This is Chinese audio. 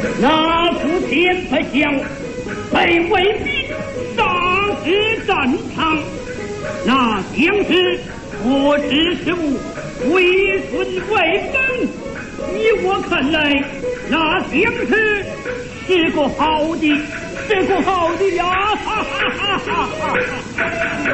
那副天不祥，被卫兵杀至战场，那将士不知是物，归顺为本。依我看来，那将士是个好的，是个好的呀！哈哈哈哈哈！